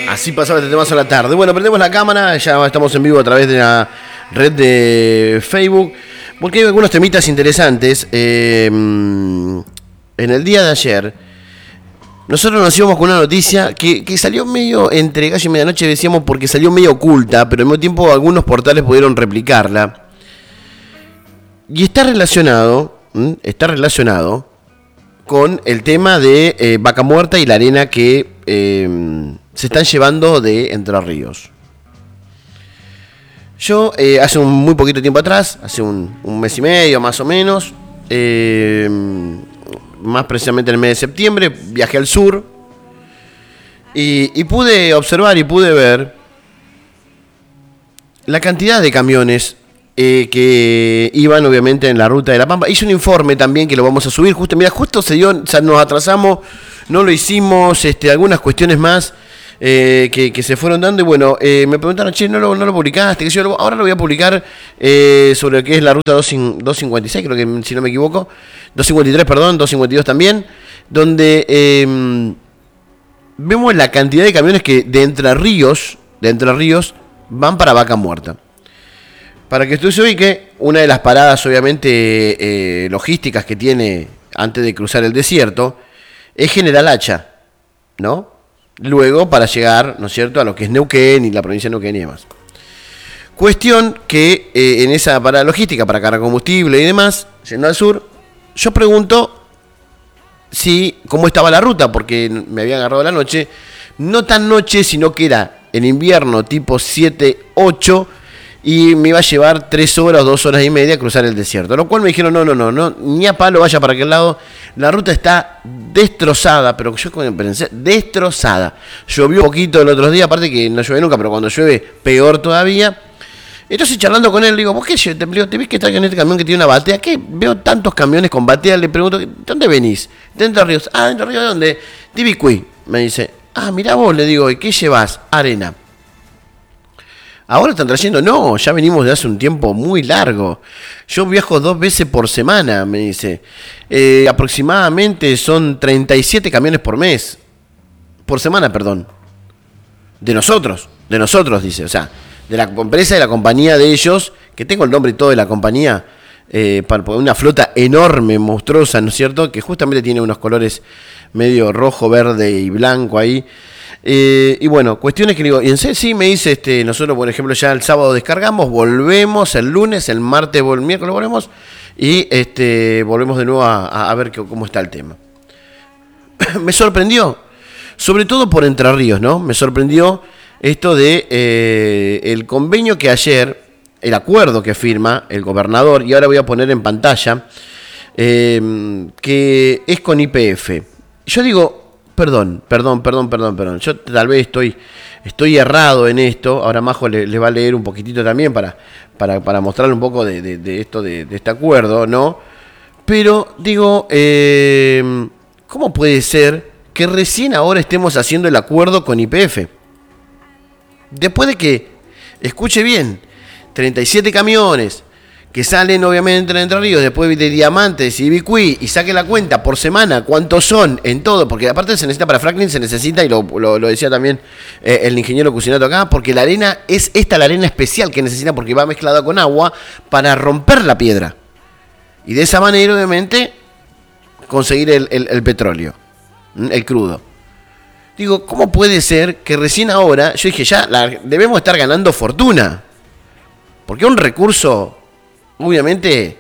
Así pasaba este tema a la tarde. Bueno, prendemos la cámara, ya estamos en vivo a través de la red de Facebook, porque hay algunos temitas interesantes. En el día de ayer, nosotros nos íbamos con una noticia que salió medio entre gallo y medianoche, decíamos, porque salió medio oculta, pero al mismo tiempo algunos portales pudieron replicarla. Y está relacionado con el tema de Vaca Muerta y la arena que se están llevando de Entre Ríos. Yo hace un muy poquito tiempo atrás, hace un mes y medio más o menos, más precisamente en el mes de septiembre, viajé al sur y pude observar y pude ver la cantidad de camiones que iban obviamente en la ruta de La Pampa. Hice un informe también que lo vamos a subir. Justo se dio, o sea, nos atrasamos, no lo hicimos, algunas cuestiones más que se fueron dando. Y bueno, me preguntaron, che, no lo publicaste. Que yo ahora lo voy a publicar sobre lo que es la ruta 256, creo que si no me equivoco. 253, perdón, 252 también. Donde vemos la cantidad de camiones que de Entre Ríos van para Vaca Muerta. Para que usted se ubique, una de las paradas obviamente logísticas que tiene antes de cruzar el desierto es General Hacha, ¿no? Luego para llegar, ¿no es cierto?, a lo que es Neuquén y la provincia de Neuquén y demás. Cuestión que en esa parada logística para cargar combustible y demás, yendo al sur, yo pregunto cómo estaba la ruta, porque me había agarrado la noche, no tan noche, sino que era en invierno tipo 7, 8, y me iba a llevar 3 horas, 2 horas y media a cruzar el desierto. Lo cual me dijeron, no, ni a palo vaya para aquel lado. La ruta está destrozada, pero yo pensé, destrozada. Llovió un poquito el otro día, aparte que no llueve nunca, pero cuando llueve, peor todavía. Entonces, charlando con él, le digo, ¿vos qué? ¿Te ves que está en este camión que tiene una batea? ¿Qué? Veo tantos camiones con batea, le pregunto, ¿de dónde venís? De Entre Ríos. Ah, ¿de Entre Ríos de dónde? De Ibicuí. Me dice, mirá vos, le digo, ¿y qué llevas? Arena. Ahora están trayendo, no, ya venimos de hace un tiempo muy largo. Yo viajo 2 veces por semana, me dice. Aproximadamente son 37 camiones por mes. Por semana, perdón. De nosotros, dice. O sea, de la empresa y la compañía de ellos, que tengo el nombre y todo de la compañía, para una flota enorme, monstruosa, ¿no es cierto? Que justamente tiene unos colores medio rojo, verde y blanco ahí. Y bueno, cuestiones que digo, y en sí me dice, nosotros por ejemplo ya el sábado descargamos, volvemos el lunes, el martes, el miércoles volvemos y volvemos de nuevo a ver cómo está el tema. Me sorprendió, sobre todo por Entre Ríos, ¿no? Me sorprendió esto de el convenio que ayer, el acuerdo que firma el gobernador, y ahora voy a poner en pantalla, que es con YPF. Yo digo, Perdón. Yo tal vez estoy errado en esto. Ahora Majo le va a leer un poquitito también para mostrarle un poco de esto, de este acuerdo, ¿no? Pero digo, ¿cómo puede ser que recién ahora estemos haciendo el acuerdo con YPF? Después de que, escuche bien, 37 camiones que salen obviamente de Entre Ríos, después de Diamantes y Ibicuí, y saque la cuenta por semana cuántos son en todo, porque aparte se necesita para fracking, se necesita, y lo decía también el ingeniero Cucinato acá, porque la arena es la arena especial que necesita, porque va mezclada con agua para romper la piedra. Y de esa manera, obviamente, conseguir el petróleo, el crudo. Digo, ¿cómo puede ser que recién ahora, yo dije, debemos estar ganando fortuna? Porque un recurso, obviamente,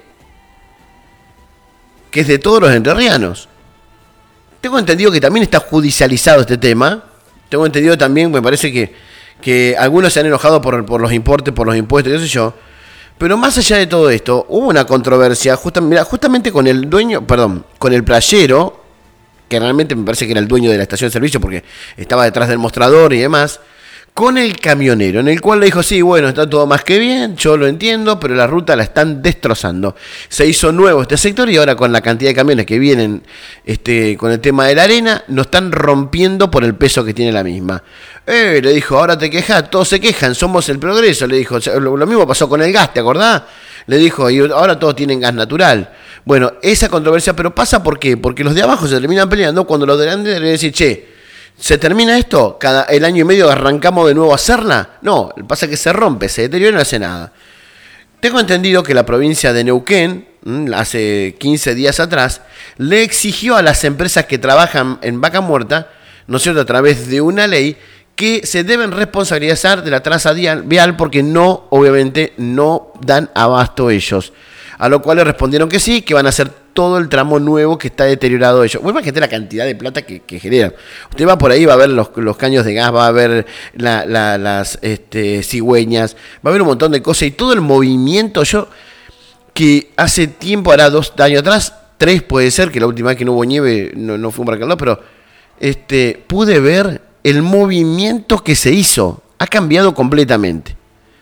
que es de todos los entrerrianos. Tengo entendido que también está judicializado este tema. Tengo entendido también, me parece que algunos se han enojado por los importes, por los impuestos, qué sé yo. Pero más allá de todo esto, hubo una controversia justamente con el dueño, con el playero, que realmente me parece que era el dueño de la estación de servicio porque estaba detrás del mostrador y demás, con el camionero, en el cual le dijo, sí, bueno, está todo más que bien, yo lo entiendo, pero la ruta la están destrozando. Se hizo nuevo este sector y ahora con la cantidad de camiones que vienen con el tema de la arena, nos están rompiendo por el peso que tiene la misma. Le dijo, ahora te quejas, todos se quejan, somos el progreso, le dijo. Lo mismo pasó con el gas, ¿te acordás? Le dijo, y ahora todos tienen gas natural. Bueno, esa controversia, pero pasa ¿por qué? Porque los de abajo se terminan peleando cuando los de delante le dicen, che, ¿Se termina esto? ¿El año y medio arrancamos de nuevo a hacerla? No, pasa que se rompe, se deteriora y no hace nada. Tengo entendido que la provincia de Neuquén, hace 15 días atrás, le exigió a las empresas que trabajan en Vaca Muerta, ¿no es cierto?, a través de una ley, que se deben responsabilizar de la traza vial porque no, obviamente, no dan abasto ellos. A lo cual le respondieron que sí, que van a hacer todo el tramo nuevo que está deteriorado ellos. Bueno, imagínate la cantidad de plata que generan. Usted va por ahí, va a ver los caños de gas, va a ver las cigüeñas, va a ver un montón de cosas y todo el movimiento. Yo, que hace tiempo, hará 2 años atrás, 3 puede ser, que la última vez que no hubo nieve no fue un barcaldo, pero pude ver el movimiento que se hizo. Ha cambiado completamente.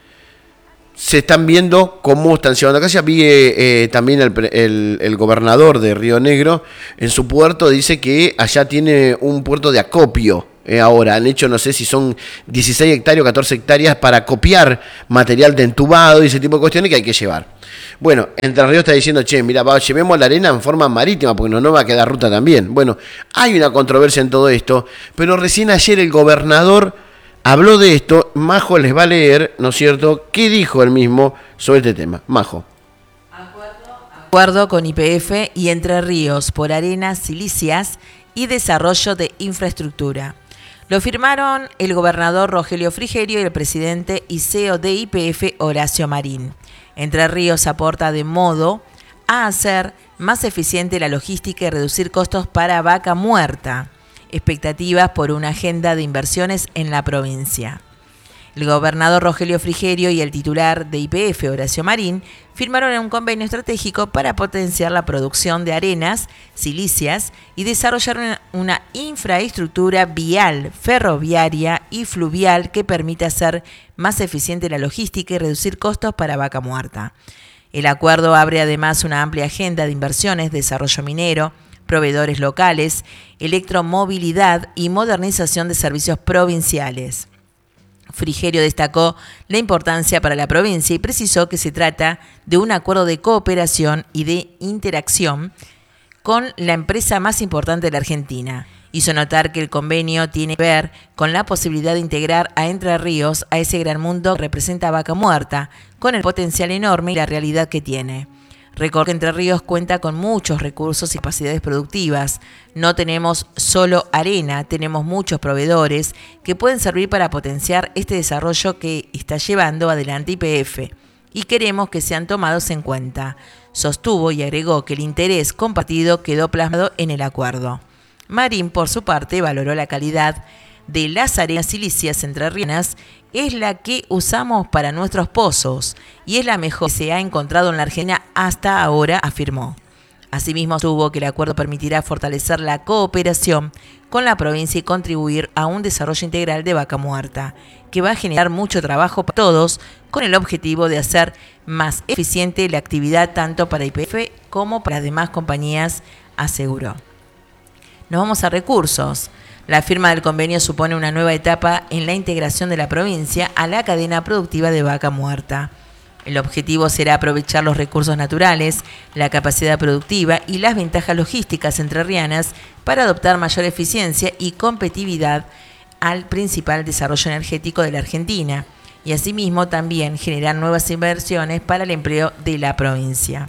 Se están viendo cómo están llevando a casa. Vi también el gobernador de Río Negro en su puerto, dice que allá tiene un puerto de acopio. Ahora han hecho, no sé si son 16 hectáreas o 14 hectáreas para copiar material de entubado y ese tipo de cuestiones que hay que llevar. Bueno, Entre Ríos está diciendo, che, mira, llevemos la arena en forma marítima porque no va a quedar ruta también. Bueno, hay una controversia en todo esto, pero recién ayer el gobernador habló de esto. Majo les va a leer, ¿no es cierto?, qué dijo él mismo sobre este tema. Majo. Acuerdo con YPF y Entre Ríos por arenas silíceas y desarrollo de infraestructura. Lo firmaron el gobernador Rogelio Frigerio y el presidente y CEO de YPF, Horacio Marín. Entre Ríos aporta de modo a hacer más eficiente la logística y reducir costos para Vaca Muerta. Expectativas por una agenda de inversiones en la provincia. El gobernador Rogelio Frigerio y el titular de YPF, Horacio Marín, firmaron un convenio estratégico para potenciar la producción de arenas silíceas y desarrollar una infraestructura vial, ferroviaria y fluvial que permita hacer más eficiente la logística y reducir costos para Vaca Muerta. El acuerdo abre además una amplia agenda de inversiones, desarrollo minero, proveedores locales, electromovilidad y modernización de servicios provinciales. Frigerio destacó la importancia para la provincia y precisó que se trata de un acuerdo de cooperación y de interacción con la empresa más importante de la Argentina. Hizo notar que el convenio tiene que ver con la posibilidad de integrar a Entre Ríos a ese gran mundo que representa Vaca Muerta, con el potencial enorme y la realidad que tiene. Recordó que Entre Ríos cuenta con muchos recursos y capacidades productivas. No tenemos solo arena, tenemos muchos proveedores que pueden servir para potenciar este desarrollo que está llevando adelante YPF y queremos que sean tomados en cuenta. Sostuvo y agregó que el interés compartido quedó plasmado en el acuerdo. Marín, por su parte, valoró la calidad de las arenas silíceas entrerrianas. Es la que usamos para nuestros pozos y es la mejor que se ha encontrado en la Argentina hasta ahora, afirmó. Asimismo, sostuvo que el acuerdo permitirá fortalecer la cooperación con la provincia y contribuir a un desarrollo integral de Vaca Muerta, que va a generar mucho trabajo para todos, con el objetivo de hacer más eficiente la actividad tanto para YPF como para las demás compañías, aseguró. Nos vamos a recursos. La firma del convenio supone una nueva etapa en la integración de la provincia a la cadena productiva de Vaca Muerta. El objetivo será aprovechar los recursos naturales, la capacidad productiva y las ventajas logísticas entrerrianas para adoptar mayor eficiencia y competitividad al principal desarrollo energético de la Argentina y asimismo también generar nuevas inversiones para el empleo de la provincia.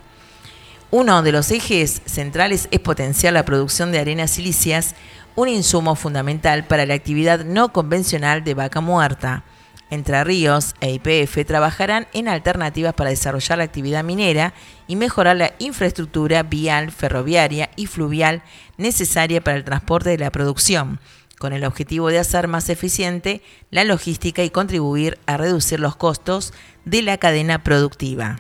Uno de los ejes centrales es potenciar la producción de arenas silíceas, un insumo fundamental para la actividad no convencional de Vaca Muerta. Entre Ríos e YPF trabajarán en alternativas para desarrollar la actividad minera y mejorar la infraestructura vial, ferroviaria y fluvial necesaria para el transporte de la producción, con el objetivo de hacer más eficiente la logística y contribuir a reducir los costos de la cadena productiva.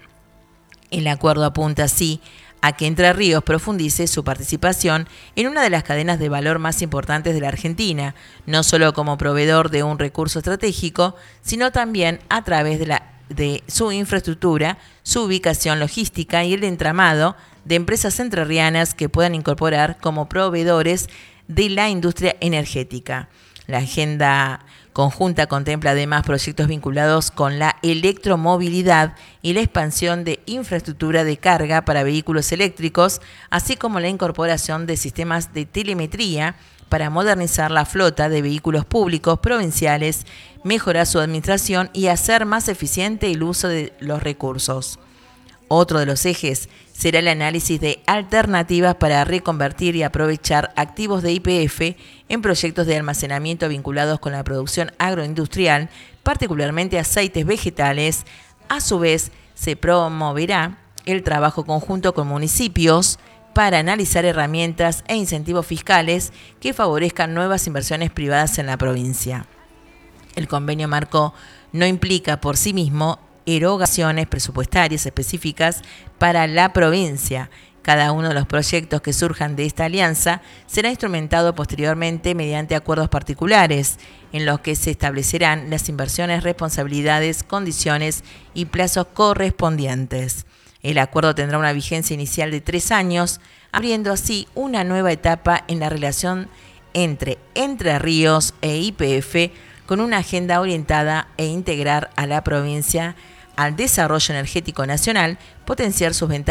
El acuerdo apunta así a que Entre Ríos profundice su participación en una de las cadenas de valor más importantes de la Argentina, no solo como proveedor de un recurso estratégico, sino también a través de su infraestructura, su ubicación logística y el entramado de empresas entrerrianas que puedan incorporar como proveedores de la industria energética. La agenda conjunta contempla además proyectos vinculados con la electromovilidad y la expansión de infraestructura de carga para vehículos eléctricos, así como la incorporación de sistemas de telemetría para modernizar la flota de vehículos públicos provinciales, mejorar su administración y hacer más eficiente el uso de los recursos. Otro de los ejes será el análisis de alternativas para reconvertir y aprovechar activos de YPF en proyectos de almacenamiento vinculados con la producción agroindustrial, particularmente aceites vegetales. A su vez, se promoverá el trabajo conjunto con municipios para analizar herramientas e incentivos fiscales que favorezcan nuevas inversiones privadas en la provincia. El convenio marco no implica por sí mismo erogaciones presupuestarias específicas para la provincia. Cada uno de los proyectos que surjan de esta alianza será instrumentado posteriormente mediante acuerdos particulares, en los que se establecerán las inversiones, responsabilidades, condiciones y plazos correspondientes. El acuerdo tendrá una vigencia inicial de 3 años, abriendo así una nueva etapa en la relación entre Entre Ríos e YPF, con una agenda orientada a integrar a la provincia al desarrollo energético nacional, potenciar sus ventajas